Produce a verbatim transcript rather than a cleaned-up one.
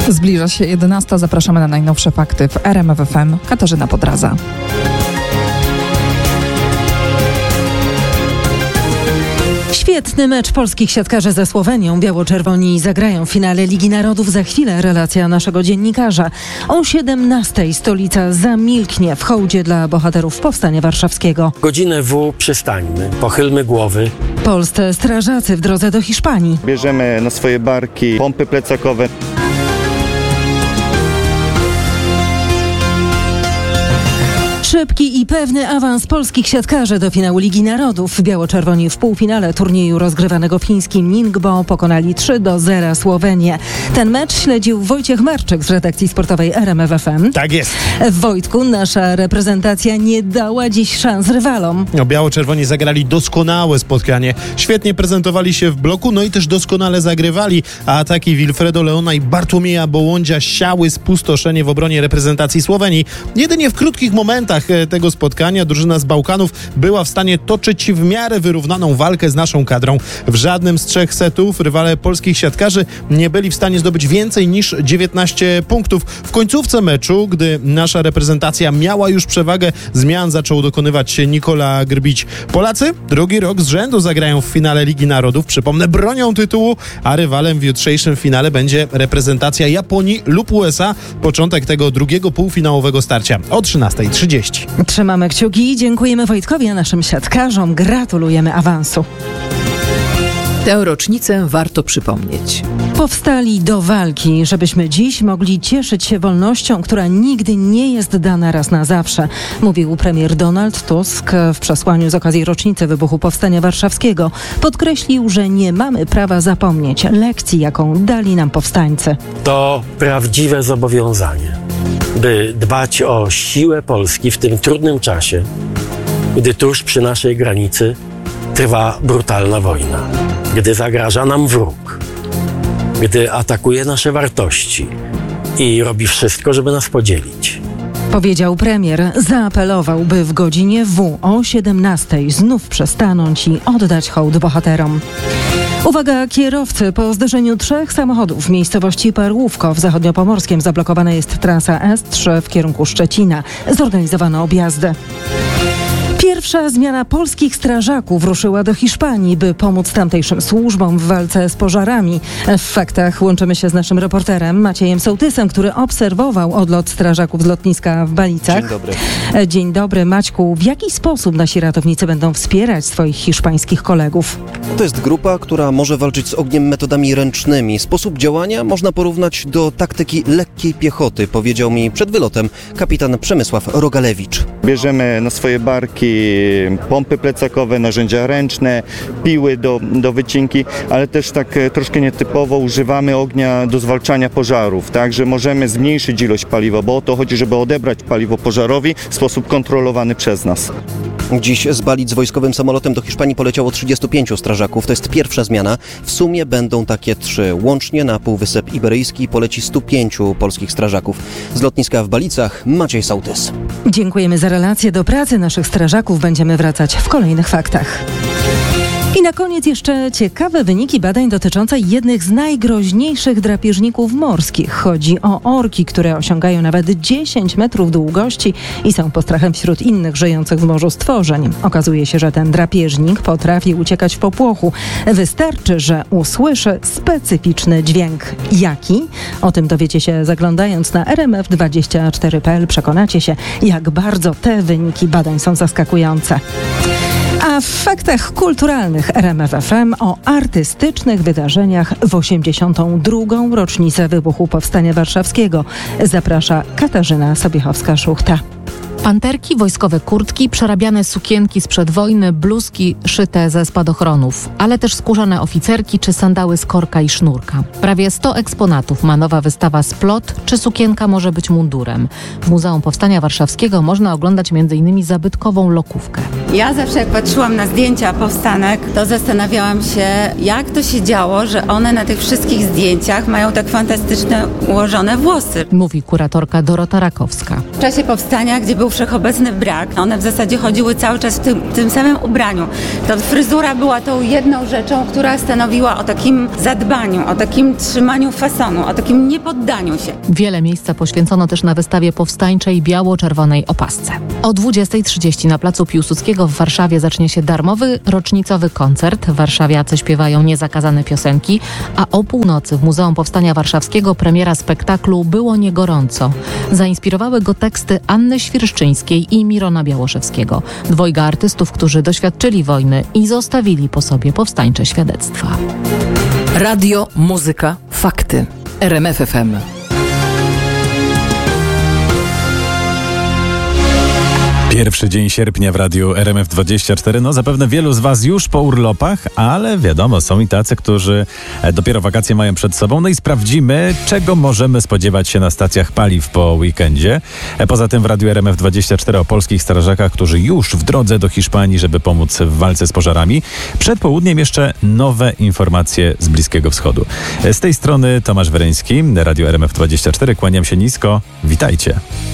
Zbliża się jedenasta. Zapraszamy na najnowsze fakty w R M F F M. Katarzyna Podradza. Świetny mecz polskich siatkarzy ze Słowenią. Biało-czerwoni zagrają w finale Ligi Narodów. Za chwilę relacja naszego dziennikarza. O siedemnastej stolica zamilknie w hołdzie dla bohaterów Powstania Warszawskiego. Godzinę W przystańmy, pochylmy głowy. Polscy strażacy w drodze do Hiszpanii. Bierzemy na swoje barki pompy plecakowe. Szybki i pewny awans polskich siatkarzy do finału Ligi Narodów. Biało-czerwoni w półfinale turnieju rozgrywanego w chińskim Ningbo pokonali trzy do zera Słowenię. Ten mecz śledził Wojciech Marczyk z redakcji sportowej R M F F M. Tak jest. Wojtku, nasza reprezentacja nie dała dziś szans rywalom. No, biało-czerwoni zagrali doskonałe spotkanie. Świetnie prezentowali się w bloku, no i też doskonale zagrywali. A ataki Wilfredo Leona i Bartłomieja Bołądzia siały spustoszenie w obronie reprezentacji Słowenii. Jedynie w krótkich momentach tego spotkania drużyna z Bałkanów była w stanie toczyć w miarę wyrównaną walkę z naszą kadrą. W żadnym z trzech setów rywale polskich siatkarzy nie byli w stanie zdobyć więcej niż dziewiętnaście punktów. W końcówce meczu, gdy nasza reprezentacja miała już przewagę, zmian zaczął dokonywać Nikola Grbić. Polacy drugi rok z rzędu zagrają w finale Ligi Narodów. Przypomnę, bronią tytułu, a rywalem w jutrzejszym finale będzie reprezentacja Japonii lub U S A. Początek tego drugiego półfinałowego starcia o trzynastej trzydzieści. Trzymamy kciuki i dziękujemy Wojtkowi, a naszym siatkarzom gratulujemy awansu. Tę rocznicę warto przypomnieć. Powstali do walki, żebyśmy dziś mogli cieszyć się wolnością, która nigdy nie jest dana raz na zawsze, mówił premier Donald Tusk w przesłaniu z okazji rocznicy wybuchu Powstania Warszawskiego. Podkreślił, że nie mamy prawa zapomnieć lekcji, jaką dali nam powstańcy. To prawdziwe zobowiązanie, by dbać o siłę Polski w tym trudnym czasie, gdy tuż przy naszej granicy trwa brutalna wojna, gdy zagraża nam wróg, gdy atakuje nasze wartości i robi wszystko, żeby nas podzielić. Powiedział premier. Zaapelował, by w godzinie W o siedemnastej znów przystanąć i oddać hołd bohaterom. Uwaga kierowcy, po zderzeniu trzech samochodów w miejscowości Perłówko w zachodniopomorskiem zablokowana jest trasa S trzy w kierunku Szczecina. Zorganizowano objazdy. Pierwsza zmiana polskich strażaków ruszyła do Hiszpanii, by pomóc tamtejszym służbom w walce z pożarami. W faktach łączymy się z naszym reporterem Maciejem Sołtysem, który obserwował odlot strażaków z lotniska w Balicach. Dzień dobry. Dzień dobry, Maćku. W jaki sposób nasi ratownicy będą wspierać swoich hiszpańskich kolegów? To jest grupa, która może walczyć z ogniem metodami ręcznymi. Sposób działania można porównać do taktyki lekkiej piechoty, powiedział mi przed wylotem kapitan Przemysław Rogalewicz. Bierzemy na swoje barki pompy plecakowe, narzędzia ręczne, piły do, do wycinki, ale też tak troszkę nietypowo używamy ognia do zwalczania pożarów, tak, że możemy zmniejszyć ilość paliwa, bo o to chodzi, żeby odebrać paliwo pożarowi w sposób kontrolowany przez nas. Dziś z Balic wojskowym samolotem do Hiszpanii poleciało trzydziestu pięciu strażaków. To jest pierwsza zmiana. W sumie będą takie trzy. Łącznie na Półwysep Iberyjski poleci stu pięciu polskich strażaków. Z lotniska w Balicach Maciej Sołtys. Dziękujemy za relację. Do pracy naszych strażaków będziemy wracać w kolejnych faktach. I na koniec jeszcze ciekawe wyniki badań dotyczące jednych z najgroźniejszych drapieżników morskich. Chodzi o orki, które osiągają nawet dziesięć metrów długości i są postrachem wśród innych żyjących w morzu stworzeń. Okazuje się, że ten drapieżnik potrafi uciekać w popłochu. Wystarczy, że usłyszy specyficzny dźwięk. Jaki? O tym dowiecie się zaglądając na R M F dwadzieścia cztery kropka p l. Przekonacie się, jak bardzo te wyniki badań są zaskakujące. A w faktach kulturalnych R M F F M o artystycznych wydarzeniach w osiemdziesiątą drugą rocznicę wybuchu Powstania Warszawskiego zaprasza Katarzyna Sobiechowska-Szuchta. Panterki, wojskowe kurtki, przerabiane sukienki sprzed wojny, bluzki szyte ze spadochronów, ale też skórzane oficerki czy sandały z korka i sznurka. Prawie sto eksponatów ma nowa wystawa Splot, czy sukienka może być mundurem. W Muzeum Powstania Warszawskiego można oglądać między innymi zabytkową lokówkę. Ja zawsze jak patrzyłam na zdjęcia powstanek, to zastanawiałam się, jak to się działo, że one na tych wszystkich zdjęciach mają tak fantastyczne ułożone włosy. Mówi kuratorka Dorota Rakowska. W czasie powstania, gdzie był wszechobecny brak. One w zasadzie chodziły cały czas w tym, tym samym ubraniu. Ta fryzura była tą jedną rzeczą, która stanowiła o takim zadbaniu, o takim trzymaniu fasonu, o takim niepoddaniu się. Wiele miejsca poświęcono też na wystawie powstańczej biało-czerwonej opasce. O dwudziestej trzydzieści na placu Piłsudskiego w Warszawie zacznie się darmowy rocznicowy koncert. Warszawiacy śpiewają niezakazane piosenki, a o północy w Muzeum Powstania Warszawskiego premiera spektaklu Było nie gorąco. Zainspirowały go teksty Anny Świerszczyńskiej i Mirona Białoszewskiego. Dwojga artystów, którzy doświadczyli wojny i zostawili po sobie powstańcze świadectwa. Radio, muzyka, fakty. R M F F M. Pierwszy dzień sierpnia w radiu R M F dwadzieścia cztery. No zapewne wielu z was już po urlopach, ale wiadomo, są i tacy, którzy dopiero wakacje mają przed sobą. No i sprawdzimy, czego możemy spodziewać się na stacjach paliw po weekendzie. Poza tym w radiu R M F dwadzieścia cztery o polskich strażakach, którzy już w drodze do Hiszpanii, żeby pomóc w walce z pożarami. Przed południem jeszcze nowe informacje z Bliskiego Wschodu. Z tej strony Tomasz Wereński, Radio R M F dwadzieścia cztery. Kłaniam się nisko. Witajcie.